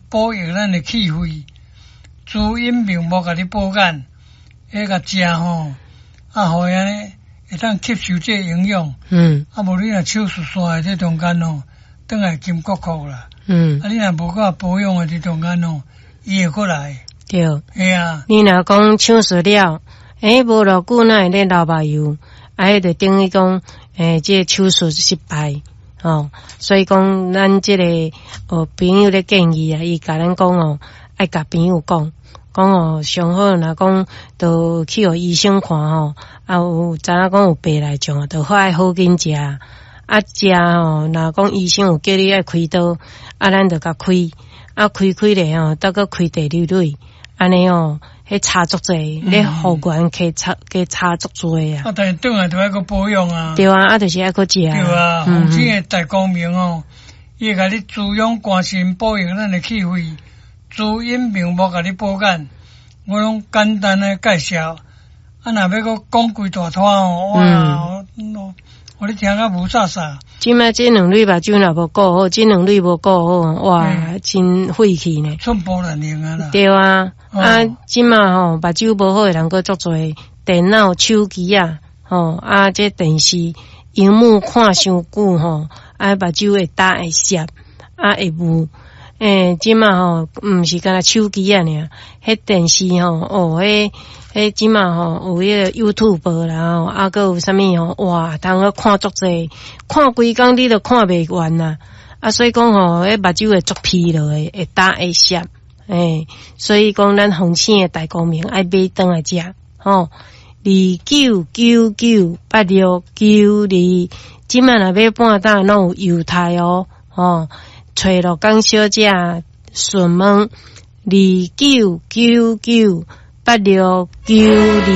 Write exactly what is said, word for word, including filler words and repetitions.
保育咱的气肺，滋阴明目，甲你保肝，迄个食吼，啊，互安尼会当吸收这营养。嗯。啊，无你若手术刷的这中间哦，等下金国国啦。嗯。啊，你若无够保养的这中间哦，伊会过来。对。系啊。你若讲手术了，诶，无偌久哪会咧流目油？啊，迄就等于讲，诶，这手术失败。哦，所以讲，咱这个哦朋友咧建议啊，伊甲咱讲哦，爱甲朋友讲，讲哦上好，若讲都去互医生看吼，啊有知影讲有白内障，就好爱好紧食，啊食吼，若讲医生有叫你爱开刀，啊咱就甲开，啊开开咧吼，再个开第二蕊，安尼哦。迄差足济，咧护管加差加差足济啊！啊，但是转来都爱个保养啊。对啊，啊，就是爱个食。对啊，红星的大光明哦，伊会甲你滋养肝肾，保养咱的气血，滋阴明目，甲你保肝。我拢简单的介绍，啊，若要个讲规大摊哦，哇，嗯、我你听甲无煞煞。即摆这两蕊目睭若无顾好，这两蕊无顾好，哇，嗯、真晦气呢。寸步难行啊啦。对啊。啊，即马吼目睭无好诶人个足侪，电脑、手机啊，吼啊，这电视荧幕看伤久吼，啊目睭会焦会涩，啊会雾。诶，即马吼毋是干那手机啊尔，迄电视吼哦，迄迄即马吼有迄个 YouTube 啦，啊个有啥物吼，哇，通个看足侪，看规工你都看袂完呐。啊，所以讲吼，迄目睭会足疲劳诶，会焦会涩。诶，所以讲咱红星的大光明爱买顿来食，吼，二九九九八六九二，即摆若买半打拢有优待哦，吼，找罗江小姐询问二九九九八六九二。